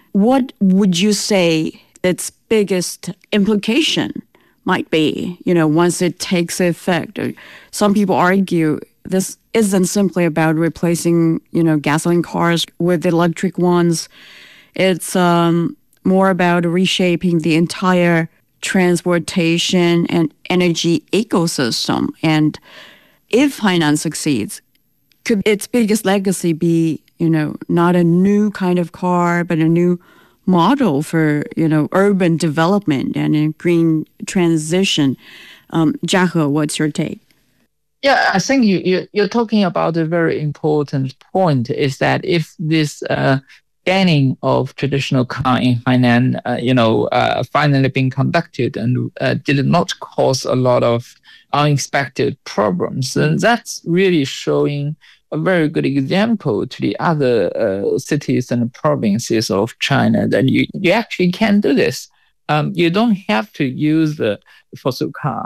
What would you say its biggest implication might be, once it takes effect? Some people argue this isn't simply about replacing, gasoline cars with electric ones. It's more about reshaping the entire transportation and energy ecosystem. And if Hainan succeeds, could its biggest legacy be, not a new kind of car, but a new model for, urban development and a green transition? Jiahe, what's your take? Yeah, I think you're talking about a very important point is that if this scanning of traditional car in Hainan, finally being conducted and did not cause a lot of unexpected problems, then that's really showing a very good example to the other cities and provinces of China that you actually can do this. You don't have to use the fossil car